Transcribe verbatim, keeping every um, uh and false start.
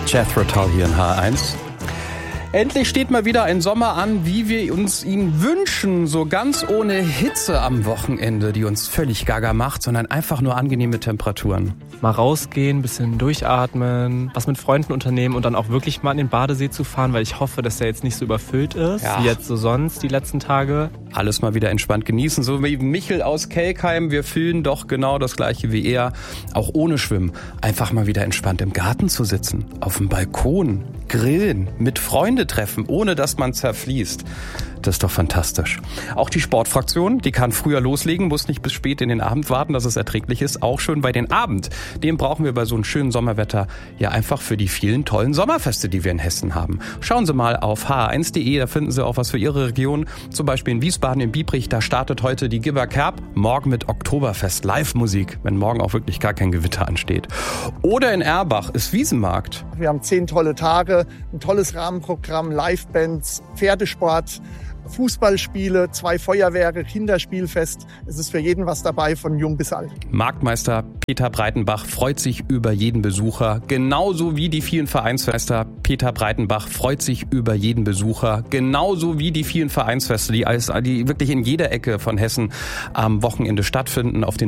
Jethro Tull hier in H eins. Endlich steht mal wieder ein Sommer an, wie wir uns ihn wünschen. So ganz ohne Hitze am Wochenende, die uns völlig gaga macht, sondern einfach nur angenehme Temperaturen. Mal rausgehen, bisschen durchatmen, was mit Freunden unternehmen und dann auch wirklich mal in den Badesee zu fahren, weil ich hoffe, dass der jetzt nicht so überfüllt ist, ja. wie jetzt so sonst die letzten Tage. Alles mal wieder entspannt genießen, so wie Michel aus Kelkheim. Wir fühlen doch genau das Gleiche wie er, auch ohne Schwimmen. Einfach mal wieder entspannt im Garten zu sitzen, auf dem Balkon, grillen, mit Freunden treffen, ohne dass man zerfließt. Das ist doch fantastisch. Auch die Sportfraktion, die kann früher loslegen, muss nicht bis spät in den Abend warten, dass es erträglich ist. Auch schön bei den Abend. Den brauchen wir bei so einem schönen Sommerwetter ja einfach für die vielen tollen Sommerfeste, die wir in Hessen haben. Schauen Sie mal auf h eins punkt de, da finden Sie auch was für Ihre Region. Zum Beispiel in Wiesbaden, in Biebrich, da startet heute die Gibber Kerb. Morgen mit Oktoberfest, Live-Musik, wenn morgen auch wirklich gar kein Gewitter ansteht. Oder in Erbach ist Wiesenmarkt. Wir haben zehn tolle Tage, ein tolles Rahmenprogramm, Livebands, Pferdesport, Fußballspiele, zwei Feuerwerke, Kinderspielfest. Es ist für jeden was dabei, von jung bis alt. Marktmeister Peter Breitenbach freut sich über jeden Besucher, genauso wie die vielen Vereinsfester. Peter Breitenbach freut sich über jeden Besucher, genauso wie die vielen Vereinsfeste, die, die wirklich in jeder Ecke von Hessen am Wochenende stattfinden. Auf den